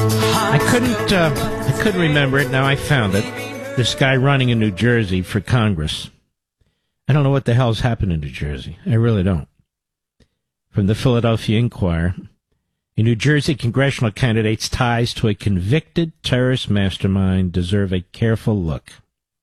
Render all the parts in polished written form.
I couldn't remember it. Now I found it. This guy running in New Jersey for Congress. I don't know what the hell's happened in New Jersey. I really don't. From the Philadelphia Inquirer. A New Jersey congressional candidate's ties to a convicted terrorist mastermind deserve a careful look.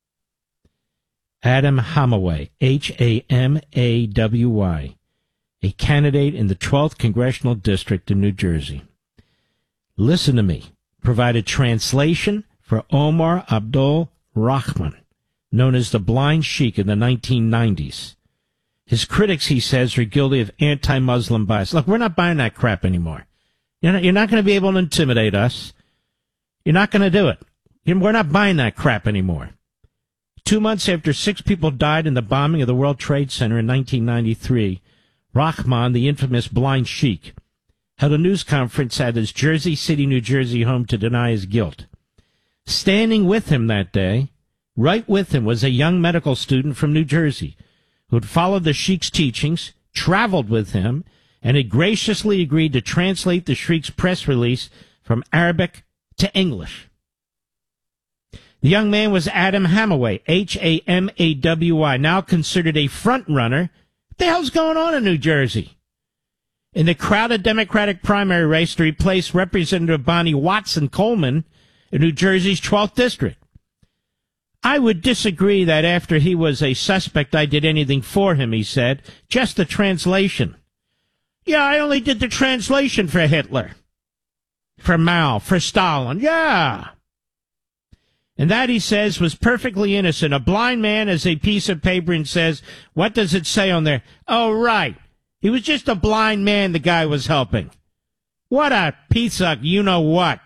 Adam Hamaway, Hamaway, a candidate in the 12th Congressional District in New Jersey. Listen to me. Provided translation for Omar Abdul Rahman, known as the Blind Sheik in the 1990s. His critics, he says, are guilty of anti-Muslim bias. Look, we're not buying that crap anymore. You're not going to be able to intimidate us. You're not going to do it. We're not buying that crap anymore. 2 months after 6 people died in the bombing of the World Trade Center in 1993, Rahman, the infamous Blind Sheik, held a news conference at his Jersey City, New Jersey home to deny his guilt. Standing with him that day, right with him, was a young medical student from New Jersey who had followed the Sheik's teachings, traveled with him, and had graciously agreed to translate the Sheik's press release from Arabic to English. The young man was Adam Hamaway, Hamaway, now considered a front-runner. What the hell's going on in New Jersey? In the crowded Democratic primary race to replace Representative Bonnie Watson Coleman in New Jersey's 12th District. I would disagree that after he was a suspect I did anything for him, he said. Just the translation. Yeah, I only did the translation for Hitler. For Mao, for Stalin. Yeah. And that, he says, was perfectly innocent. A blind man has a piece of paper and says, what does it say on there? Oh, right. He was just a blind man the guy was helping. What a piece of you-know-what.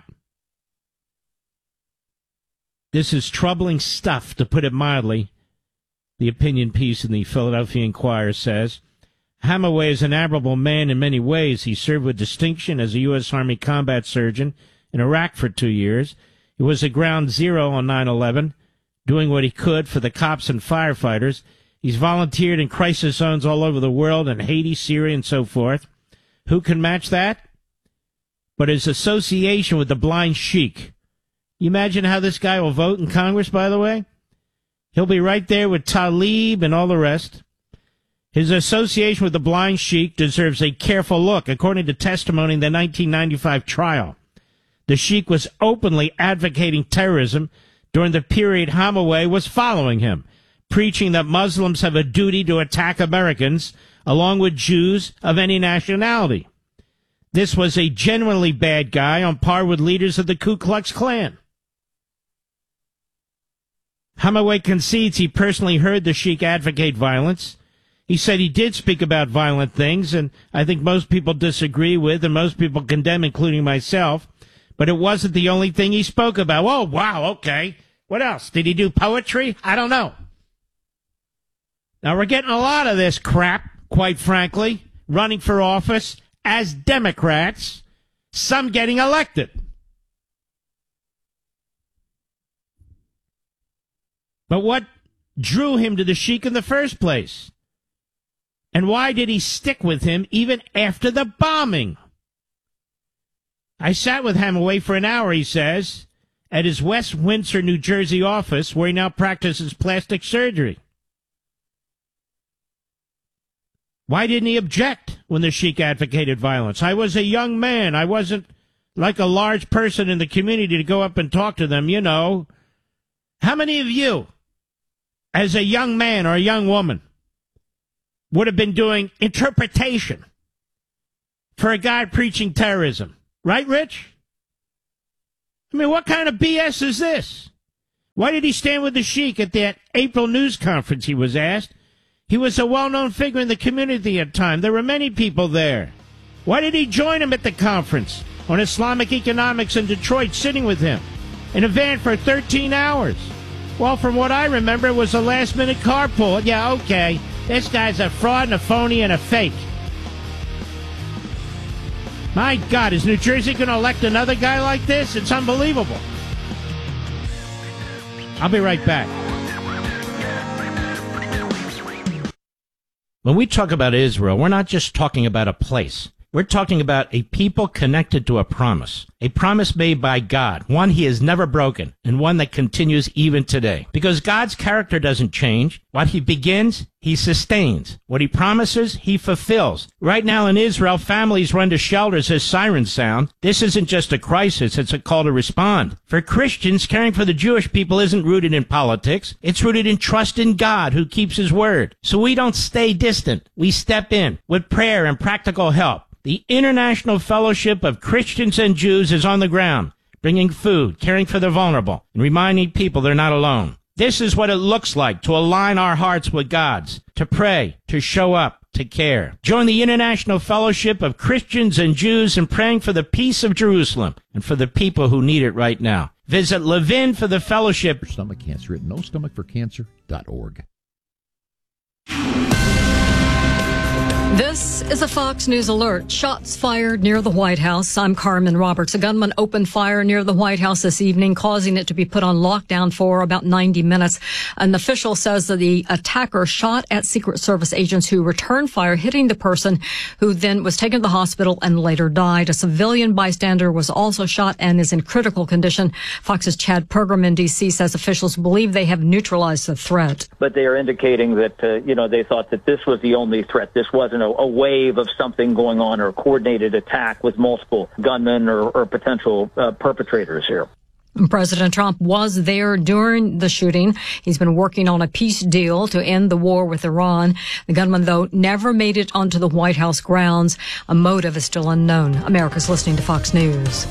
This is troubling stuff, to put it mildly, the opinion piece in the Philadelphia Inquirer says. Hamaway is an admirable man in many ways. He served with distinction as a U.S. Army combat surgeon in Iraq for 2 years. He was at Ground Zero on 9/11, doing what he could for the cops and firefighters. He's volunteered in crisis zones all over the world, in Haiti, Syria, and so forth. Who can match that? But his association with the Blind Sheik. You imagine how this guy will vote in Congress, by the way? He'll be right there with Tlaib and all the rest. His association with the Blind Sheik deserves a careful look. According to testimony in the 1995 trial, the Sheik was openly advocating terrorism during the period Hamaway was following him, preaching that Muslims have a duty to attack Americans, along with Jews of any nationality. This was a genuinely bad guy on par with leaders of the Ku Klux Klan. Hamaway concedes he personally heard the Sheik advocate violence. He said he did speak about violent things, and I think most people disagree with and most people condemn, including myself. But it wasn't the only thing he spoke about. Oh, wow, okay. What else? Did he do poetry? I don't know. Now, we're getting a lot of this crap, quite frankly, running for office as Democrats, some getting elected. But what drew him to the Sheik in the first place? And why did he stick with him even after the bombing? I sat with Hamaway for an hour, he says, at his West Windsor, New Jersey office, where he now practices plastic surgery. Why didn't he object when the Sheik advocated violence? I was a young man. I wasn't like a large person in the community to go up and talk to them, you know. How many of you, as a young man or a young woman, would have been doing interpretation for a guy preaching terrorism? Right, Rich? I mean, what kind of BS is this? Why did he stand with the Sheik at that April news conference, he was asked? He was a well-known figure in the community at the time. There were many people there. Why did he join him at the conference on Islamic economics in Detroit, sitting with him in a van for 13 hours? Well, from what I remember, it was a last-minute carpool. Yeah, okay. This guy's a fraud and a phony and a fake. My God, is New Jersey going to elect another guy like this? It's unbelievable. I'll be right back. When we talk about Israel, we're not just talking about a place. We're talking about a people connected to a promise made by God, one he has never broken, and one that continues even today. Because God's character doesn't change. What he begins, he sustains. What he promises, he fulfills. Right now in Israel, families run to shelters as sirens sound. This isn't just a crisis, it's a call to respond. For Christians, caring for the Jewish people isn't rooted in politics. It's rooted in trust in God, who keeps his word. So we don't stay distant. We step in with prayer and practical help. The International Fellowship of Christians and Jews is on the ground, bringing food, caring for the vulnerable, and reminding people they're not alone. This is what it looks like to align our hearts with God's, to pray, to show up, to care. Join the International Fellowship of Christians and Jews in praying for the peace of Jerusalem and for the people who need it right now. Visit Levin for the fellowship. Stomach cancer at nostomachforcancer.org. This is a Fox News alert. Shots fired near the White House. I'm Carmen Roberts. A gunman opened fire near the White House this evening, causing it to be put on lockdown for about 90 minutes. An official says that the attacker shot at Secret Service agents who returned fire, hitting the person who then was taken to the hospital and later died. A civilian bystander was also shot and is in critical condition. Fox's Chad Pergram in D.C. says officials believe they have neutralized the threat. But they are indicating that, they thought that this was the only threat. This wasn't a wave of something going on or a coordinated attack with multiple gunmen or potential perpetrators here. President Trump was there during the shooting. He's been working on a peace deal to end the war with Iran. The gunman, though, never made it onto the White House grounds. A motive is still unknown. America's listening to Fox News.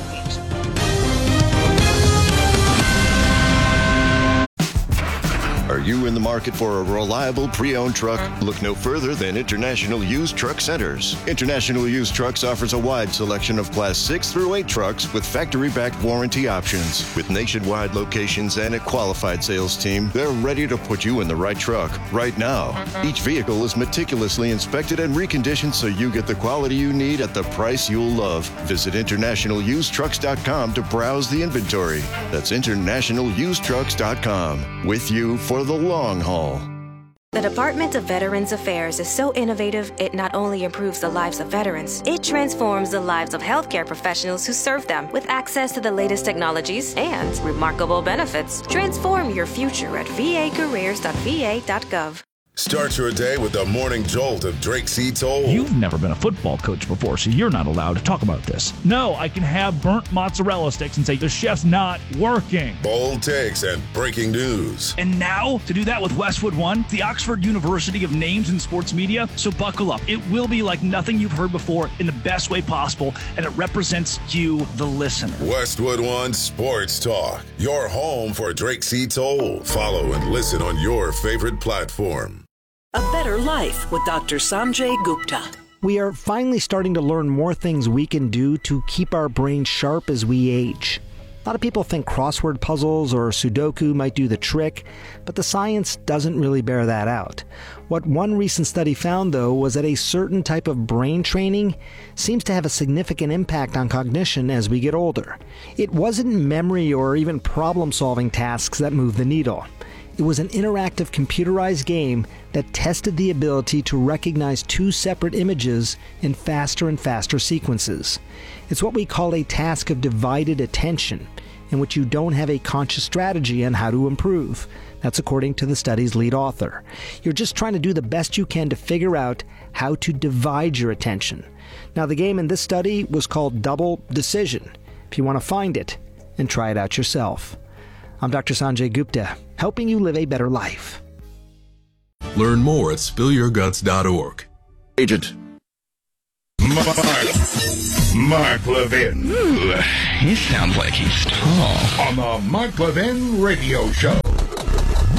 Are you in the market for a reliable pre-owned truck? Look no further than International Used Truck Centers. International Used Trucks offers a wide selection of Class 6 through 8 trucks with factory-backed warranty options. With nationwide locations and a qualified sales team, they're ready to put you in the right truck right now. Each vehicle is meticulously inspected and reconditioned so you get the quality you need at the price you'll love. Visit InternationalUsedTrucks.com to browse the inventory. That's InternationalUsedTrucks.com. With you for the long haul. The Department of Veterans Affairs is so innovative, it not only improves the lives of veterans, it transforms the lives of healthcare professionals who serve them. With access to the latest technologies and remarkable benefits, transform your future at vacareers.va.gov. Start your day with the morning jolt of Drake C. Toll. You've never been a football coach before, so you're not allowed to talk about this. No, I can have burnt mozzarella sticks and say the chef's not working. Bold takes and breaking news. And now, to do that with Westwood One, the Oxford University of Names in Sports Media. So buckle up. It will be like nothing you've heard before in the best way possible, and it represents you, the listener. Westwood One Sports Talk, your home for Drake C. Toll. Follow and listen on your favorite platform. A Better Life with Dr. Sanjay Gupta. We are finally starting to learn more things we can do to keep our brains sharp as we age. A lot of people think crossword puzzles or Sudoku might do the trick, but the science doesn't really bear that out. What one recent study found, though, was that a certain type of brain training seems to have a significant impact on cognition as we get older. It wasn't memory or even problem-solving tasks that moved the needle. It was an interactive computerized game that tested the ability to recognize two separate images in faster and faster sequences. It's what we call a task of divided attention, in which you don't have a conscious strategy on how to improve. That's according to the study's lead author. You're just trying to do the best you can to figure out how to divide your attention. Now, the game in this study was called Double Decision. If you want to find it and try it out yourself. I'm Dr. Sanjay Gupta, helping you live a better life. Learn more at spillyourguts.org. Agent. Mark Levin. Ooh, he sounds like he's tall. On the Mark Levin Radio Show.